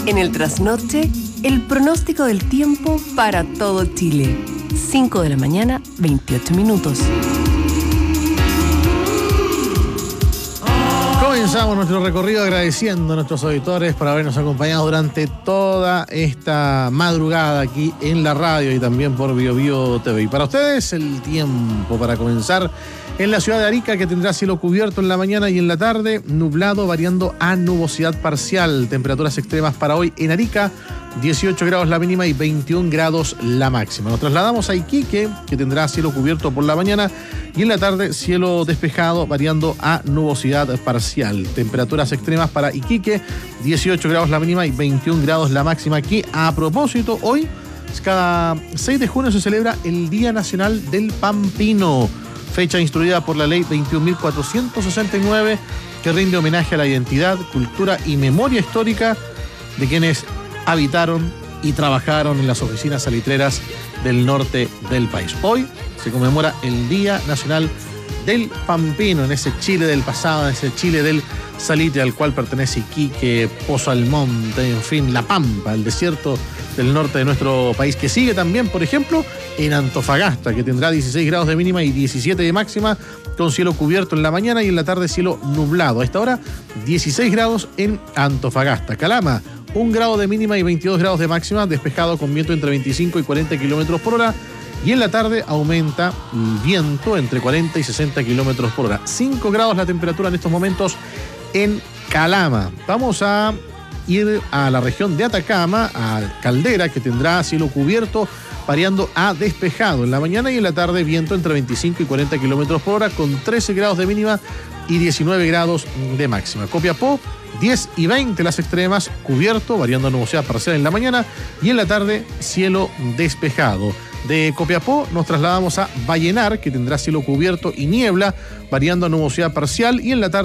En el trasnoche, el pronóstico del tiempo para todo Chile. 5 de la mañana, 28 minutos. Comenzamos nuestro recorrido agradeciendo a nuestros auditores por habernos acompañado durante toda esta madrugada aquí en la radio y también por BioBio TV. Y para ustedes, el tiempo para comenzar en la ciudad de Arica, que tendrá cielo cubierto en la mañana y en la tarde, nublado variando a nubosidad parcial. Temperaturas extremas para hoy en Arica, 18 grados la mínima y 21 grados la máxima. Nos trasladamos a Iquique, que tendrá cielo cubierto por la mañana y en la tarde cielo despejado variando a nubosidad parcial. Temperaturas extremas para Iquique, 18 grados la mínima y 21 grados la máxima. Aquí, a propósito, hoy, cada 6 de junio se celebra el Día Nacional del Pampino, fecha instruida por la ley 21.469, que rinde homenaje a la identidad, cultura y memoria histórica de quienes habitaron y trabajaron en las oficinas salitreras del norte del país. Hoy se conmemora el Día Nacional del Pampino, en ese Chile del pasado, en ese Chile del salitre al cual pertenece Iquique, Pozo Almonte, en fin, La Pampa, el desierto del norte de nuestro país, que sigue también, por ejemplo, en Antofagasta, que tendrá 16 grados de mínima y 17 de máxima, con cielo cubierto en la mañana y en la tarde cielo nublado. A esta hora, 16 grados en Antofagasta. Calama, 1 grado de mínima y 22 grados de máxima, despejado con viento entre 25 y 40 kilómetros por hora. Y en la tarde aumenta el viento entre 40 y 60 kilómetros por hora. 5 grados la temperatura en estos momentos en Calama. Vamos a ir a la región de Atacama, a Caldera, que tendrá cielo cubierto variando a despejado. En la mañana y en la tarde viento entre 25 y 40 kilómetros por hora, con 13 grados de mínima y 19 grados de máxima. Copiapó, 10 y 20 las extremas, cubierto, variando a nubosidad parcial en la mañana y en la tarde cielo despejado. De Copiapó nos trasladamos a Vallenar, que tendrá cielo cubierto y niebla, variando a nubosidad parcial y en la tarde